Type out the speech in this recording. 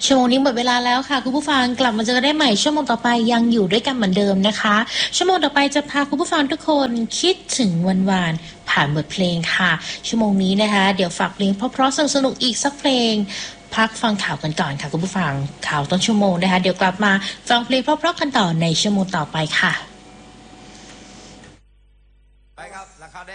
ชั่วโมงนี้หมดเวลาแล้วค่ะคุณผู้ฟังกลับมาเจอได้ใหม่ชั่วโมงต่อไปยังอยู่ด้วยกันเหมือนเดิมนะคะชั่วโมงต่อไปจะพาคุณผู้ฟังทุกคนคิดถึงวันวานผ่านบทเพลงค่ะชั่วโมงนี้นะคะเดี๋ยวฝากเพลงเพราะๆสนุกๆอีกสักเพลงพักฟังข่าวกันก่อนค่ะคุณผู้ฟังข่าวต้นชั่วโมงนะคะเดี๋ยวกลับมาฟังเพลงเพราะๆกันต่อในชั่วโมงต่อไปค่ะ